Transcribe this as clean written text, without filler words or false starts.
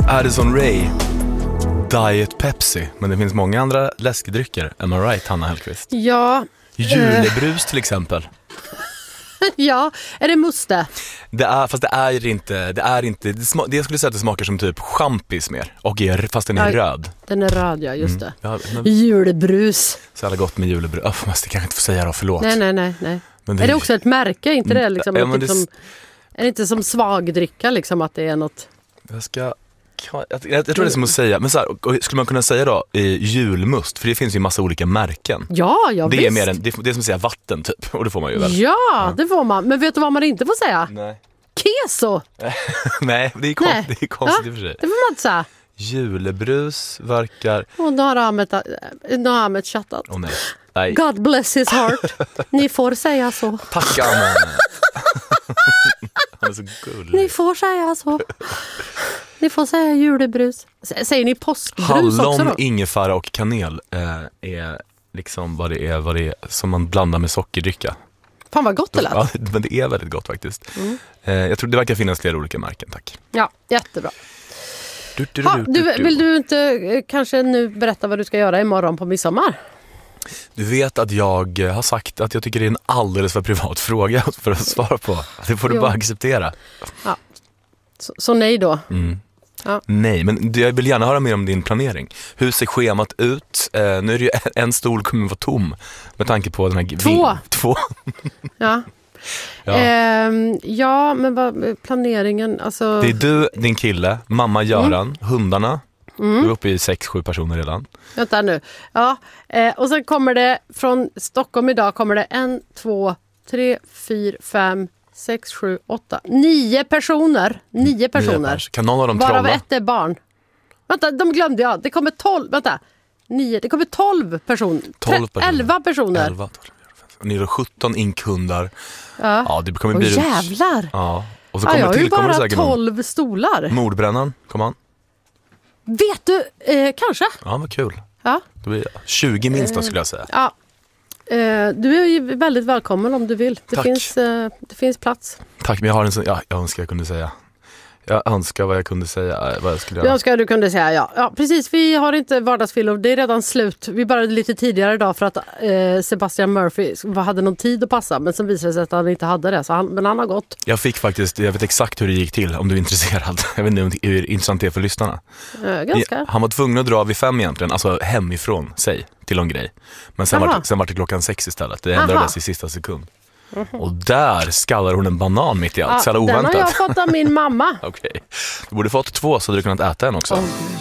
Addison Rae, Diet Pepsi. Men det finns många andra läskedrycker. Am I right, Hanna Hellquist? Ja. Julebrus till exempel. Ja, är det muste? Det är, fast det är inte. Jag skulle säga att det smakar som typ champis mer. Och fast den är röd. Den är röd, ja, just det. Ja, Julebrus. Så jävla gott med julebrus. Det kan jag inte få säga då, förlåt. Nej. Men är det också ett märke? Inte det liksom, Ja, men är det inte som svagdricka liksom, att det är något? Jag tror det är som att säga, men så här, skulle man kunna säga då julmust, för det finns ju en massa olika märken. Ja, det visst. är mer det är som att säga vatten typ, och det får man ju väl. Ja, det får man. Men vet du vad man inte får säga? Nej. Keso. Nej, det är konstigt i och för sig. Det får man inte säga. Julebrus verkar... Och nu har Ahmed chattat. Nej. God bless his heart. Ni får säga så. Tack, Anna. Han är så gullig. Ni får säga så. Ni får säga julebrus. Säger ni påskbrus Hallon, också då? ingefära och kanel är liksom vad det är som man blandar med sockerdricka. Fan vad gott det lät. Ja, men det är väldigt gott faktiskt. Jag tror det verkar finnas flera olika märken, tack. Ja, jättebra. Vill du inte kanske nu berätta vad du ska göra imorgon på midsommar? Du vet att jag har sagt att jag tycker det är en alldeles för privat fråga för att svara på. Det får du bara acceptera. Ja. Så nej då? Ja. Nej, men jag vill gärna höra mer om din planering. Hur ser schemat ut? Nu är det ju en stol kommer vara tom med tanke på den här... Två. Ja. Ja, men vad planeringen, alltså... Det är du, din kille, mamma Göran, hundarna. Du är uppe i 6-7 personer redan. Vänta nu. Ja, och sen kommer det från Stockholm idag kommer det 1, 2, 3, 4, 5, 6, 7, 8, 9 personer. 9 personer. Kan någon av dem trolla? Varav ett är barn. Vänta, de glömde jag. Det kommer 12, vänta. 9, det kommer 12 personer. 11 personer. 11, 12, ni är 17 inkundar. Ja, det kommer bli jävlar. Ja. Och så kommer jag har ju bara säkert 12 stolar. Mordbrännaren, kom an. Vet du, kanske. Ja, vad kul. Ja. Det blir 20 minst då, skulle jag säga. Ja. Du är ju väldigt välkommen om du vill. Det finns plats. Tack, men jag har en sån... jag önskar jag kunde säga. Jag önskar vad jag kunde säga. Vad jag skulle göra. Jag önskar du kunde säga ja, precis. Vi har inte vardagsfilm. Det är redan slut. Vi började lite tidigare idag för att Sebastian Murphy hade någon tid att passa. Men sen visade det sig att han inte hade det. Men han har gått. Jag vet exakt hur det gick till, om du är intresserad. Jag vet inte hur intressant det är för lyssnarna. Ganska. Han var tvungen att dra vid 5 egentligen. Alltså hemifrån sig till någon grej. Men sen var det klockan 6 istället. Det ändrades i sista sekund. Och där skallar hon en banan mitt i allt. Så oväntat. Den har jag fått av min mamma. Okej. Du borde fått 2 så hade du kunnat äta en också.